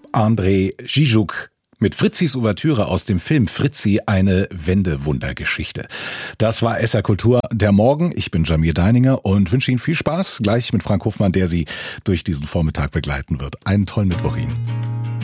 André Gijuk mit Frizzis Ouvertüre aus dem Film Fritzi, eine Wendewundergeschichte. Das war SR Kultur der Morgen. Ich bin Jamir Deininger und wünsche Ihnen viel Spaß gleich mit Frank Hofmann, der Sie durch diesen Vormittag begleiten wird. Einen tollen Mittwoch Ihnen.